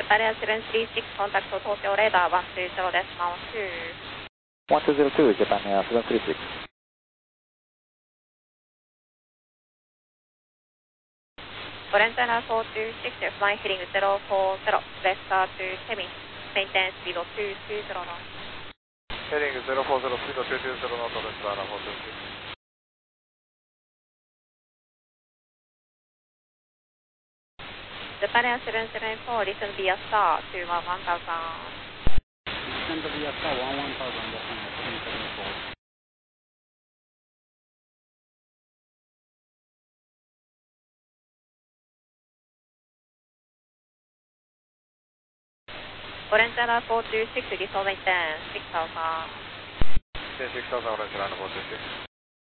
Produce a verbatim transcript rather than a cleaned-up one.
Japan seven three six, contact Tokyo radar one two zero dash one two. one two zero two, Japan seven three six. Oriental four two six, flying heading zero four zero, vector to Temis, maintain speed of two two zero knots. Heading zero four zero, speed of two two zero knots, Oriental four two six. Japan seven seven four, listen via star to one one thousand. Listen via star one one thousand, Japan seven seven four. Oriental four two six, listen maintain six thousand. six thousand, Oriental four two six.